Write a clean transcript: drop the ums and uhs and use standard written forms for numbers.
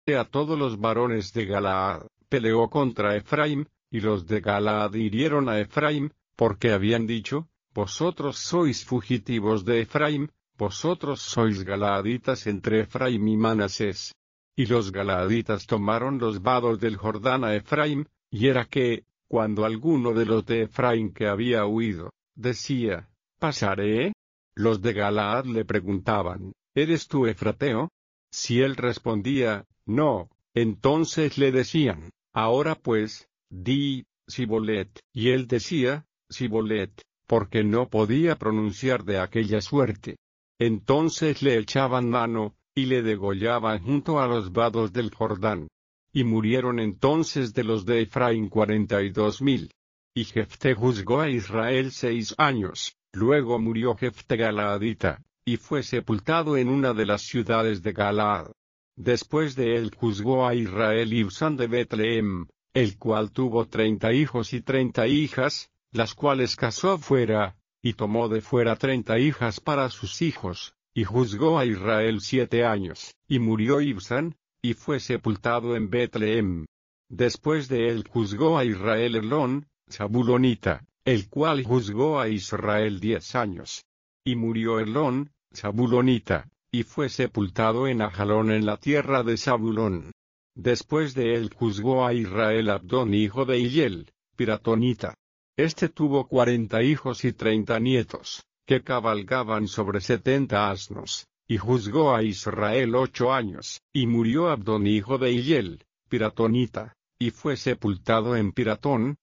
a todos los varones de Galaad, peleó contra Efraim, y los de Galaad hirieron a Efraim, porque habían dicho: vosotros sois fugitivos de Efraim, vosotros sois galaaditas entre Efraim y Manasés. Y los galaaditas tomaron los vados del Jordán a Efraim, y era que, cuando alguno de los de Efraim que había huido, decía: ¿pasaré? Los de Galaad le preguntaban: ¿eres tú efrateo? Si él respondía: no, entonces le decían: ahora pues, di, Sibolet. Y él decía: Sibolet, porque no podía pronunciar de aquella suerte. Entonces le echaban mano, y le degollaban junto a los vados del Jordán. Y murieron entonces de los de Efraín 42,000. Y Jefté juzgó a Israel 6 años, luego murió Jefté Galaadita, y fue sepultado en una de las ciudades de Galaad. Después de él juzgó a Israel Ibsán de Betlehem, el cual tuvo 30 hijos y 30 hijas, las cuales casó fuera, y tomó de fuera 30 hijas para sus hijos, y juzgó a Israel 7 años, y murió Ibsán, y fue sepultado en Betlehem. Después de él juzgó a Israel Elón, Zabulonita, el cual juzgó a Israel 10 años. Y murió Elón, Zabulonita, y fue sepultado en Ajalón en la tierra de Zabulón. Después de él juzgó a Israel Abdón hijo de Hillel, piratonita. Este tuvo 40 hijos y 30 nietos, que cabalgaban sobre 70 asnos, y juzgó a Israel 8 años, y murió Abdón hijo de Hillel, piratonita, y fue sepultado en Piratón,